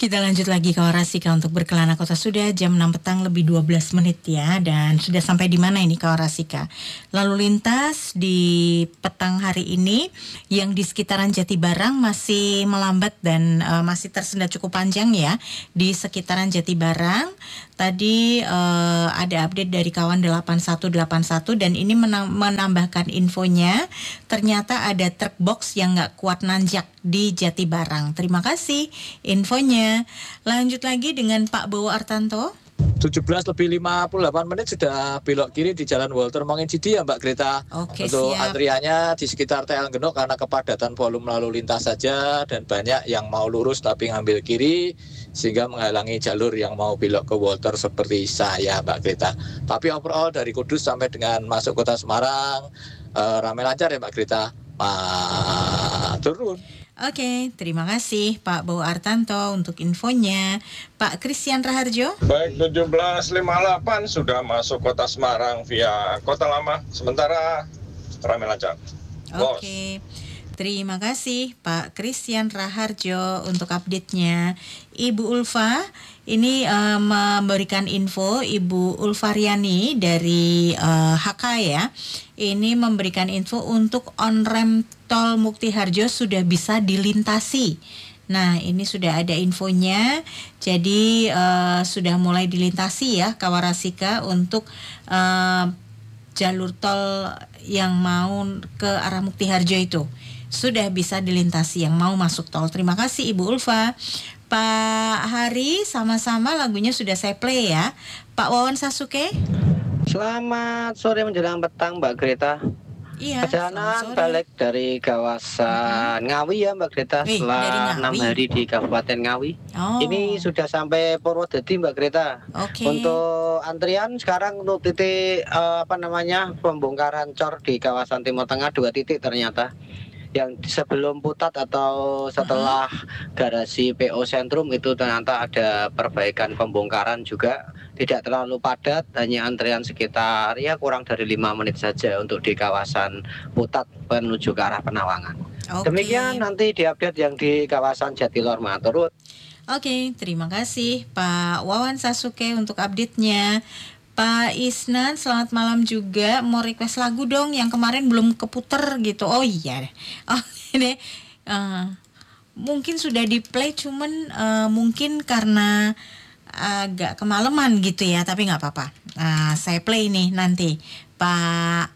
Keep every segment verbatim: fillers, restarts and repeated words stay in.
Kita lanjut lagi ke Orasika untuk berkelana kota. Sudah jam enam petang lebih dua belas menit ya. Dan sudah sampai di mana ini ke Orasika? Lalu lintas di petang hari ini yang di sekitaran Jatibarang masih melambat dan uh, masih tersendat cukup panjang ya. Di sekitaran Jatibarang tadi uh, ada update dari kawan delapan satu delapan satu dan ini menam- menambahkan infonya. Ternyata ada truk box yang gak kuat nanjak di Jatibarang. Terima kasih infonya. Lanjut lagi dengan Pak Bowo Artanto. tujuh belas lebih lima puluh delapan menit sudah belok kiri di Jalan Walter Monginsidi ya Mbak Greta. Oke, Untuk siap. antriannya di sekitar T L Genuk karena kepadatan volume lalu lintas saja dan banyak yang mau lurus tapi ngambil kiri sehingga menghalangi jalur yang mau belok ke Walter seperti saya Mbak Greta. Tapi overall dari Kudus sampai dengan masuk kota Semarang eh, ramai lancar ya Mbak Greta. Ah, turun. Oke, terima kasih Pak Bowo Artanto untuk infonya. Pak Christian Raharjo. Baik, tujuh belas lima puluh delapan sudah masuk kota Semarang via Kota Lama. Sementara ramai lancar. Bos. Oke, terima kasih Pak Christian Raharjo untuk update-nya. Ibu Ulfa, ini uh, memberikan info Ibu Ulfariani dari uh, H K ya. Ini memberikan info untuk on-ramp tol Mukti Harjo sudah bisa dilintasi. Nah, ini sudah ada infonya. Jadi uh, sudah mulai dilintasi ya Kawarasika untuk uh, jalur tol yang mau ke arah Mukti Harjo itu. Sudah bisa dilintasi yang mau masuk tol. Terima kasih Ibu Ulfa. Pak Hari, sama-sama lagunya sudah saya play ya. Pak Wawan Sasuke. Selamat sore menjelang petang Mbak Greta. Iya. Perjalanan balik dari kawasan uh-huh. Ngawi ya Mbak Greta. Wih, setelah enam hari di Kabupaten Ngawi. Oh. Ini sudah sampai Purwodadi Mbak Greta. Oke. Okay. Untuk antrian sekarang untuk titik uh, apa namanya pembongkaran cor di kawasan Timur Tengah dua titik ternyata. Yang sebelum Putat atau setelah uh-huh. garasi P O Sentrum itu ternyata ada perbaikan pembongkaran juga. Tidak terlalu padat, hanya antrian sekitar ya kurang dari lima menit saja untuk di kawasan Putat menuju ke arah Penawangan. Okay. Demikian nanti diupdate yang di kawasan Jatilor Maturut. Oke, okay, terima kasih Pak Wawan Sasuke untuk update-nya. Pak Isnan, selamat malam juga. Mau request lagu dong yang kemarin belum keputer gitu. Oh iya, oh ini uh, mungkin sudah di play, cuman uh, mungkin karena agak kemalaman gitu ya, tapi nggak apa-apa. Nah, saya play nih nanti Pak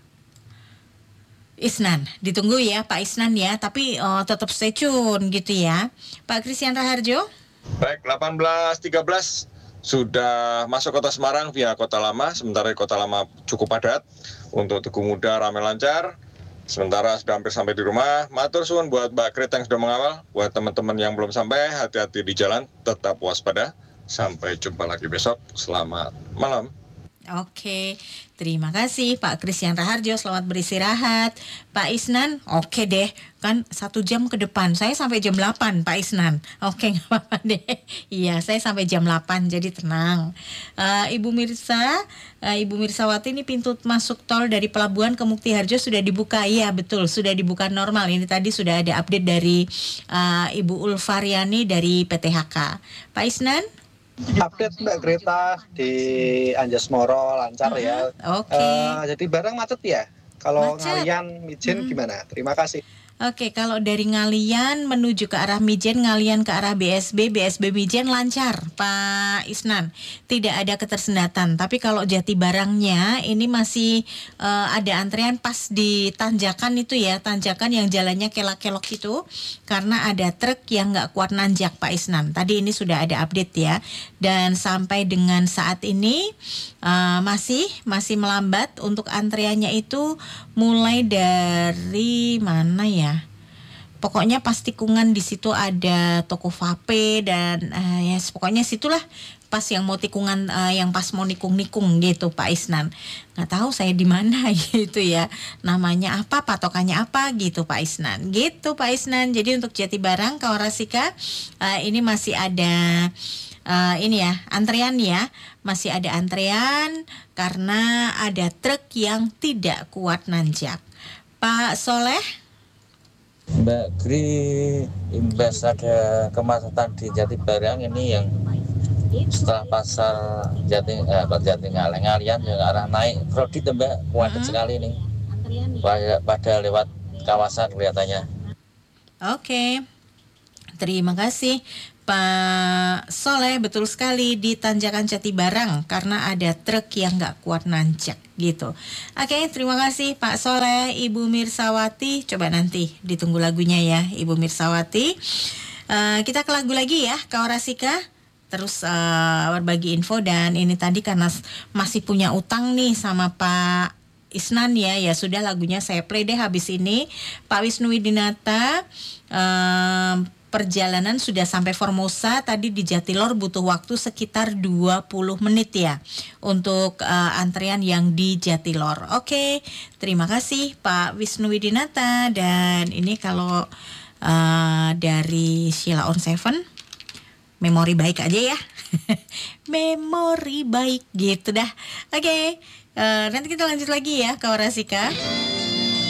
Isnan, ditunggu ya Pak Isnan ya, tapi uh, tetap stay tune gitu ya. Pak Christian Raharjo. Baik, delapan belas tiga belas sudah masuk kota Semarang via Kota Lama. Sementara di Kota Lama cukup padat. Untuk Tugu Muda ramai lancar. Sementara sudah hampir sampai di rumah. Matur suwun buat Mbak Kret yang sudah mengawal. Buat teman-teman yang belum sampai, hati-hati di jalan, tetap waspada. Sampai jumpa lagi besok. Selamat malam. Oke, terima kasih Pak Christian Raharjo. Selamat beristirahat. Pak Isnan, oke deh, kan satu jam ke depan. Saya sampai jam delapan Pak Isnan. Oke, nggak apa-apa deh. Iya, saya sampai jam delapan, jadi tenang. uh, Ibu Mirsa, uh, Ibu Mirsawati, ini pintu masuk tol dari pelabuhan ke Mukti Harjo sudah dibuka. Iya betul, sudah dibuka normal. Ini tadi sudah ada update dari uh, Ibu Ulfariani dari P T H K. Pak Isnan. Update Mbak Greta di Anjasmoro lancar uh-huh. ya. Oke. Okay. Uh, jadi barang macet ya. Kalau macet. Ngalian Mijen hmm. gimana? Terima kasih. Oke, kalau dari Ngalian menuju ke arah Mijen, Ngalian ke arah B S B, B S B Mijen lancar, Pak Isnan. Tidak ada ketersendatan. Tapi kalau Jatibarangnya ini masih uh, ada antrean pas di tanjakan itu ya, tanjakan yang jalannya kelak-kelok itu, karena ada truk yang nggak kuat nanjak, Pak Isnan. Tadi ini sudah ada update ya. Dan sampai dengan saat ini uh, masih masih melambat untuk antreannya itu mulai dari mana ya? Pokoknya pas tikungan di situ ada toko vape dan uh, ya pokoknya situlah pas yang mau tikungan uh, yang pas mau nikung-nikung gitu Pak Isnan. Nggak tahu saya di mana gitu ya. Namanya apa, patokannya apa gitu Pak Isnan. Gitu Pak Isnan. Jadi untuk Jatibarang Kawarasika uh, ini masih ada uh, ini ya, antrean ya. Masih ada antrean karena ada truk yang tidak kuat nanjak. Pak Soleh. Mbak Gri, imbas ada kemacetan di Jatibarang ini yang setelah pasar Jati eh, Jati Ngaleng Ngalian yang arah naik kredit Mbak, padat Mm-mm. sekali nih. Pada, pada lewat kawasan kelihatannya. Oke. Terima kasih Pak Soleh, betul sekali di Tanjakan Jatibarang karena ada truk yang nggak kuat nanjak gitu. Oke, terima kasih Pak Soleh. Ibu Mirsawati, coba nanti ditunggu lagunya ya Ibu Mirsawati. Uh, kita ke lagu lagi ya, Kawarasika. Terus uh, berbagi info, dan ini tadi karena masih punya utang nih sama Pak Isnan ya, ya sudah lagunya saya play deh habis ini. Pak Wisnu Widinata, um, perjalanan sudah sampai Formosa, tadi di Jatilor butuh waktu sekitar dua puluh menit ya untuk uh, antrian yang di Jatilor. Oke, terima kasih Pak Wisnu Widinata. Dan ini kalau uh, dari Sheila on Seven, memori baik aja ya. Memori baik gitu dah. Oke, uh, nanti kita lanjut lagi ya Kawarasika.